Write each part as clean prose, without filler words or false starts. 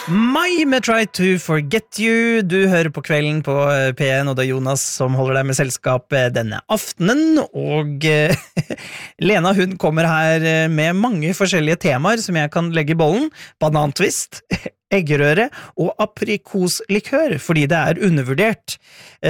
Mai med Try to Forget You. Du hører på Kvelden på P1, og det er Jonas som holder deg med selskap denne aftenen. Og Lena, hun kommer her med mange forskjellige temaer som jeg kan legge i bollen. Banantvist, eggerøre og aprikoslikør, fordi det er undervurdert.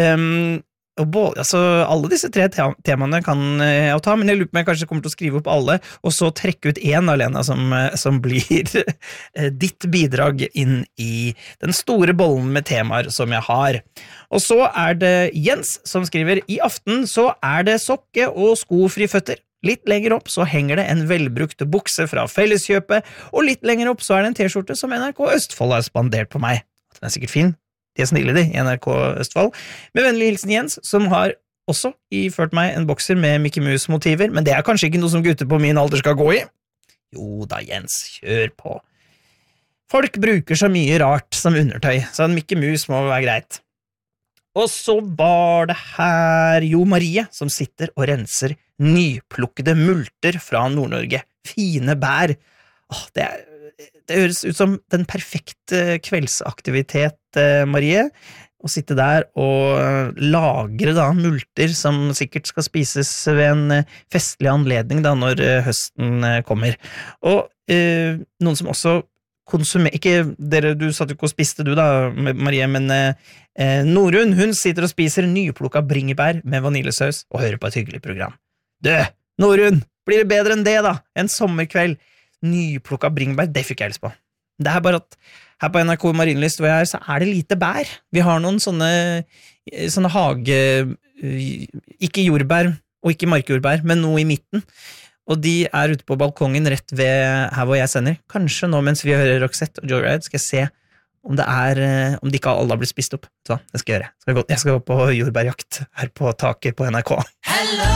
Alle disse tre temaene kan jeg ta, men jeg lurer på om jeg kanskje kommer til å skrive opp alle, og så trekke ut en av Lena som blir ditt bidrag inn i den store bollen med temaer som jeg har. Og så er det Jens som skriver, i aften så er det sokke og skofri føtter. Litt lenger opp så henger det en velbrukt bukse fra Felleskjøpet, og litt lenger opp så er det en t-skjorte som NRK Østfold har spandert på meg. Den er sikkert fin. De er snille, de, i NRK Østfold. Med vennlig hilsen Jens, som har også iført meg en bokser med Mickey Mouse-motiver, men det er kanskje ikke noe som gutter på min alder skal gå i. Jo da, Jens, kjør på. Folk bruker så mye rart som undertøy, så en Mickey Mouse må være greit. Og så var det her Jo Marie, som sitter og renser nyplukkede multer fra Nord-Norge. Fine bær. Det høres ut som den perfekte kveldsaktivitet, Marie, å sitte der og lagre da multer som sikkert skal spises ved en festlig anledning da når høsten kommer. Og noen som også konsumerer, ikke dere, du satt jo ikke og spiste du da, Marie, men Norun, hun sitter og spiser nyplukket bringebær med vaniljesaus og hører på et hyggelig program. Norun, blir det bedre enn det da? En sommerkveld, nyplukket bringebær, det fikk jeg lyst på. Det er bare at her på NRK Marienlyst hvor jeg er, så er det lite bær. Vi har noen sånne hage, ikke jordbær og ikke markjordbær, men noe i midten. Og de er ute på balkongen rett ved her hvor jeg sender. Kanskje nå mens vi hører Roxette og Joyride skal jeg se om de ikke alle har blitt spist opp. Så det skal jeg gjøre. Jeg skal gå på jordbærjakt her på taket på NRK. Hello!